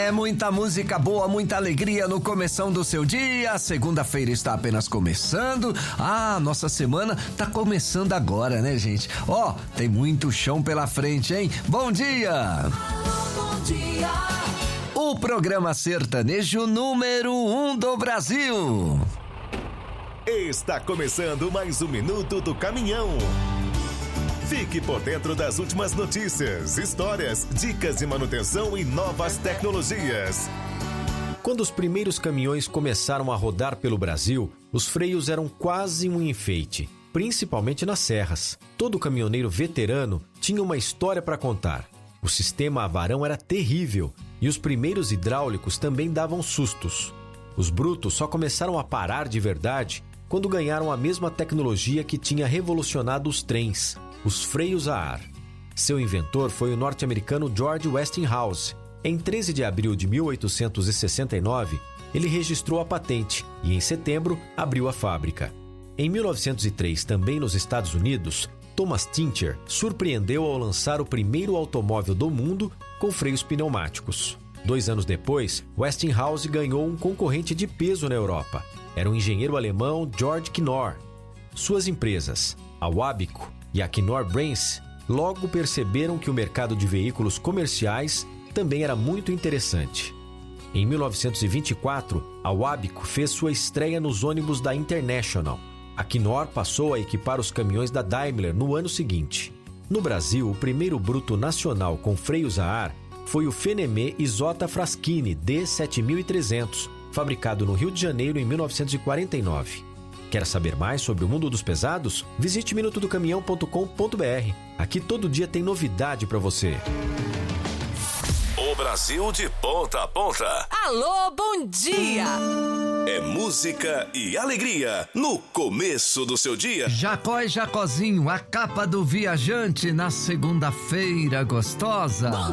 Muita música boa, muita alegria no começão do seu dia. A segunda-feira está apenas começando. Nossa semana tá começando agora, né, gente? Tem muito chão pela frente, hein? Bom dia! Alô, bom dia! O programa sertanejo número 1 do Brasil. Está começando mais um Minuto do Caminhão. Fique por dentro das últimas notícias, histórias, dicas de manutenção e novas tecnologias. Quando os primeiros caminhões começaram a rodar pelo Brasil, os freios eram quase um enfeite, principalmente nas serras. Todo caminhoneiro veterano tinha uma história para contar. O sistema a varão era terrível e os primeiros hidráulicos também davam sustos. Os brutos só começaram a parar de verdade quando ganharam a mesma tecnologia que tinha revolucionado os trens, os freios a ar. Seu inventor foi o norte-americano George Westinghouse. Em 13 de abril de 1869, ele registrou a patente e, em setembro, abriu a fábrica. Em 1903, também nos Estados Unidos, Thomas Tinter surpreendeu ao lançar o primeiro automóvel do mundo com freios pneumáticos. 2 anos depois, Westinghouse ganhou um concorrente de peso na Europa. Era o engenheiro alemão Georg Knorr. Suas empresas, a Wabico e a Knorr-Bremse, logo perceberam que o mercado de veículos comerciais também era muito interessante. Em 1924, a Wabico fez sua estreia nos ônibus da International. A Knorr passou a equipar os caminhões da Daimler no ano seguinte. No Brasil, o primeiro bruto nacional com freios a ar foi o Fenemé Isotta Fraschini D7300, fabricado no Rio de Janeiro em 1949. Quer saber mais sobre o mundo dos pesados? Visite minutodocaminhão.com.br. Aqui todo dia tem novidade para você. O Brasil de ponta a ponta. Alô, bom dia! É música e alegria no começo do seu dia. Jacó e Jacozinho, a capa do viajante na segunda-feira gostosa. Bom